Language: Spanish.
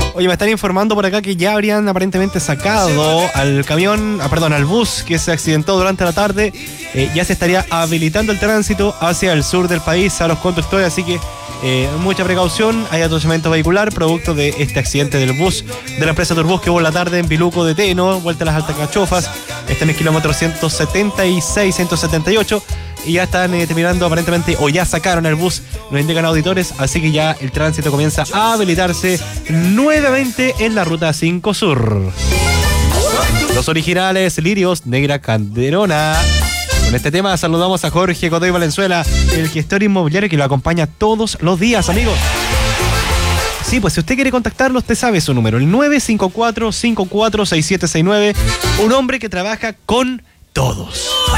Oye, me están informando por acá que ya habrían aparentemente sacado al al bus que se accidentó durante la tarde. Ya se estaría habilitando el tránsito hacia el sur del país, a los conductores, así que mucha precaución. Hay atochamiento vehicular producto de este accidente del bus de la empresa Turbus que hubo en la tarde en Viluco de Teno, vuelta a las Altas Cachofas. Está en el kilómetro 176, 178. Y ya están terminando aparentemente, o ya sacaron el bus, nos indican auditores, así que ya el tránsito comienza a habilitarse nuevamente en la ruta 5 Sur. Los originales Lirios Negra Calderona. Con este tema saludamos a Jorge Godoy Valenzuela, el gestor inmobiliario que lo acompaña todos los días, amigos. Sí, pues si usted quiere contactarlo, usted sabe su número, el 954-546769, un hombre que trabaja con todos.